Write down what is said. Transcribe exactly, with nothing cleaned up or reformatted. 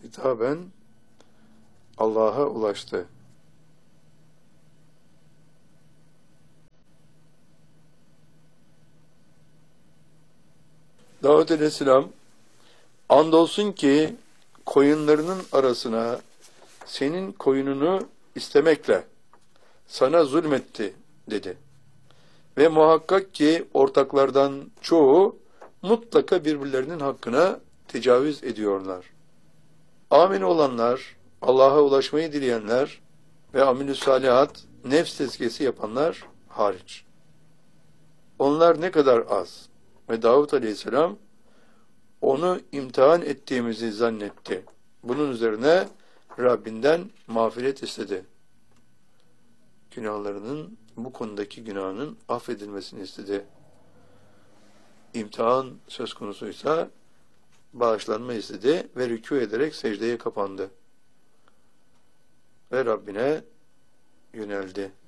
hitaben Allah'a ulaştı. Davud Aleyhisselam, andolsun ki koyunlarının arasına senin koyununu istemekle sana zulmetti dedi. Ve muhakkak ki ortaklardan çoğu mutlaka birbirlerinin hakkına tecavüz ediyorlar. Amin olanlar, Allah'a ulaşmayı dileyenler ve amilü salihat, nefs tezkiyesi yapanlar hariç. Onlar ne kadar az. Ve Davud Aleyhisselam onu imtihan ettiğimizi zannetti. Bunun üzerine Rabbinden mağfiret istedi. Günahlarının, bu konudaki günahının affedilmesini istedi. İmtihan söz konusuysa bağışlanma istedi ve rükû ederek secdeye kapandı. Ve Rabbine yöneldi.